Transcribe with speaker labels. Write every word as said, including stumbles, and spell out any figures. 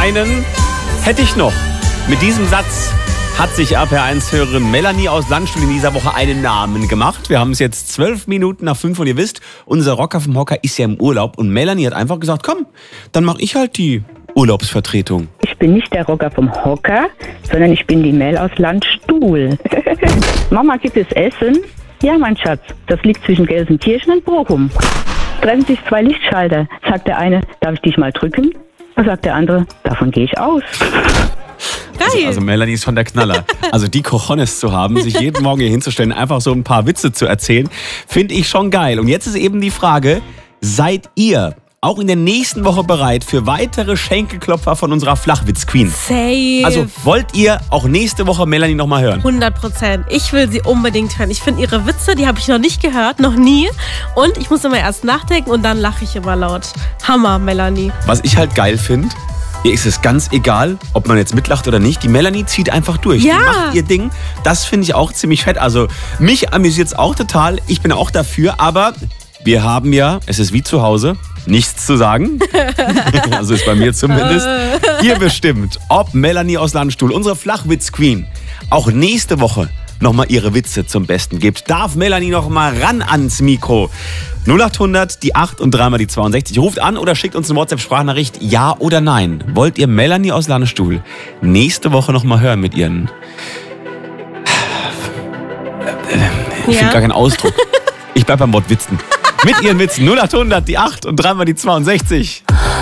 Speaker 1: einen hätte ich noch. Mit diesem Satz hat sich A P eins-Hörerin Melanie aus Landstuhl in dieser Woche einen Namen gemacht. Wir haben es jetzt zwölf Minuten nach fünf und ihr wisst, unser Rocker vom Hocker ist ja im Urlaub. Und Melanie hat einfach gesagt, komm, dann mache ich halt die Urlaubsvertretung.
Speaker 2: Ich bin nicht der Rocker vom Hocker, sondern ich bin die Mel aus Landstuhl. Mama, gibt es Essen? Ja, mein Schatz, das liegt zwischen Gelsenkirchen und Bochum. Treffen sich zwei Lichtschalter. Sagt der eine, darf ich dich mal drücken? Und sagt der andere, davon gehe ich aus.
Speaker 1: Also, also Melanie ist schon der Knaller. Also die Cojones zu haben, sich jeden Morgen hier hinzustellen, einfach so ein paar Witze zu erzählen, finde ich schon geil. Und jetzt ist eben die Frage, seid ihr auch in der nächsten Woche bereit für weitere Schenkelklopfer von unserer Flachwitz-Queen?
Speaker 3: Safe.
Speaker 1: Also wollt ihr auch nächste Woche Melanie nochmal hören?
Speaker 3: hundert Prozent. Ich will sie unbedingt hören. Ich finde ihre Witze, die habe ich noch nicht gehört, noch nie. Und ich muss immer erst nachdenken und dann lache ich immer laut. Hammer, Melanie.
Speaker 1: Was ich halt geil finde, ihr ist es ganz egal, ob man jetzt mitlacht oder nicht. Die Melanie zieht einfach durch.
Speaker 3: Ja.
Speaker 1: Die macht ihr Ding. Das finde ich auch ziemlich fett. Also mich amüsiert es auch total. Ich bin auch dafür. Aber wir haben ja, es ist wie zu Hause, nichts zu sagen. Also ist bei mir zumindest. Ihr bestimmt, ob Melanie aus Landstuhl, unsere Flachwitz-Queen, auch nächste Woche nochmal ihre Witze zum Besten gibt. Darf Melanie noch mal ran ans Mikro? null acht hundert, die acht und dreimal die zweiundsechzig. Ruft an oder schickt uns eine WhatsApp-Sprachnachricht. Ja oder nein? Wollt ihr Melanie aus Landstuhl nächste Woche noch mal hören mit ihren... Ich
Speaker 3: Ja.
Speaker 1: finde gar keinen Ausdruck. Ich bleib beim Wort Witzen. Mit ihren Witzen. null acht hundert, die acht und dreimal die zweiundsechzig.